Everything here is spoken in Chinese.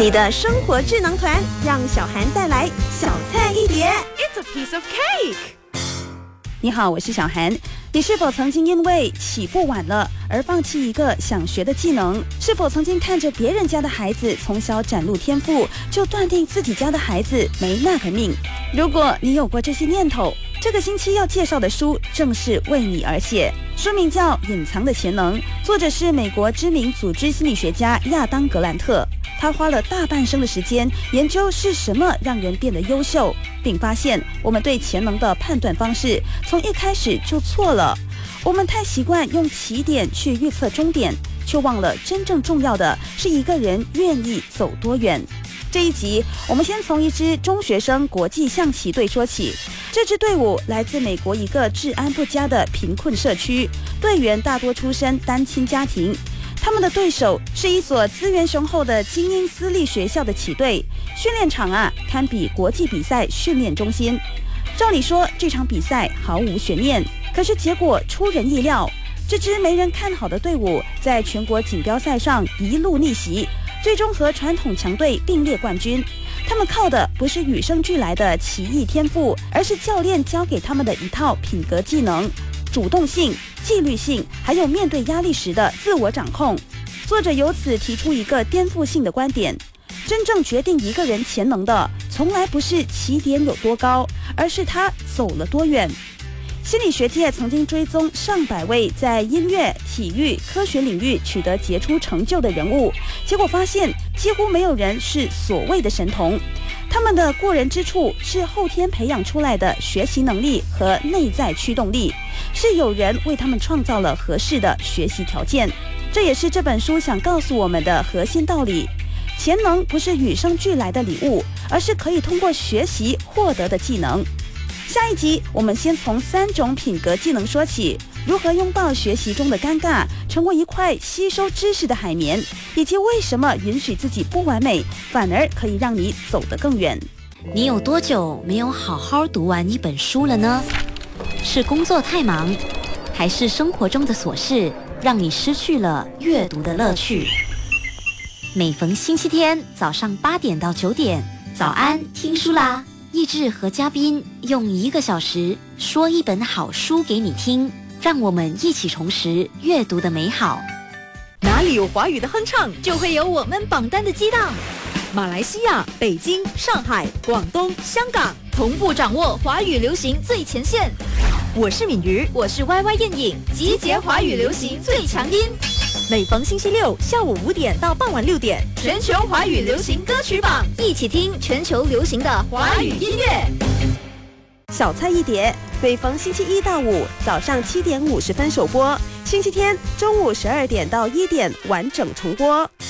你的生活智囊团，让小涵带来小菜一碟。 It's a piece of cake。 你好，我是小涵。你是否曾经因为起步晚了而放弃一个想学的技能？是否曾经看着别人家的孩子从小展露天赋，就断定自己家的孩子没那个命？如果你有过这些念头，这个星期要介绍的书正是为你而写，书名叫《隐藏的潜能》，作者是美国知名组织心理学家亚当·格兰特。他花了大半生的时间研究是什么让人变得优秀，并发现我们对潜能的判断方式从一开始就错了。我们太习惯用起点去预测终点，却忘了真正重要的是一个人愿意走多远。这一集，我们先从一支中学生国际象棋队说起。这支队伍来自美国一个治安不佳的贫困社区，队员大多出身单亲家庭。他们的对手是一所资源雄厚的精英私立学校的棋队，训练场堪比国际比赛训练中心。照理说，这场比赛毫无悬念，可是结果出人意料。这支没人看好的队伍在全国锦标赛上一路逆袭，最终和传统强队并列冠军。他们靠的不是与生俱来的棋艺天赋，而是教练教给他们的一套品格技能。主动性、纪律性，还有面对压力时的自我掌控。作者由此提出一个颠覆性的观点：真正决定一个人潜能的，从来不是起点有多高，而是他走了多远。心理学界曾经追踪上百位在音乐、体育、科学领域取得杰出成就的人物，结果发现几乎没有人是所谓的神童。他们的过人之处是后天培养出来的学习能力和内在驱动力，是有人为他们创造了合适的学习条件。这也是这本书想告诉我们的核心道理：潜能不是与生俱来的礼物，而是可以通过学习获得的技能。下一集我们先从3种品格技能说起，如何拥抱学习中的尴尬，成为一块吸收知识的海绵，以及为什么允许自己不完美反而可以让你走得更远。 你有多久没有好好读完一本书了呢？是工作太忙，还是生活中的琐事让你失去了阅读的乐趣？每逢星期天早上8点到9点，早安听书啦！益智和嘉宾用1个小时说一本好书给你听，让我们一起重拾阅读的美好。 哪里有华语的哼唱，就会有我们榜单的激荡。马来西亚、北京、上海、广东、香港同步掌握华语流行最前线。我是敏瑜，我是 YY 燕影，集结华语流行最强音。每逢星期六下午5点到傍晚6点，全球华语流行歌曲榜，一起听全球流行的华语音乐。 小菜一碟，每逢星期1到5早上7点50分首播，星期天中午12点到1点完整重播。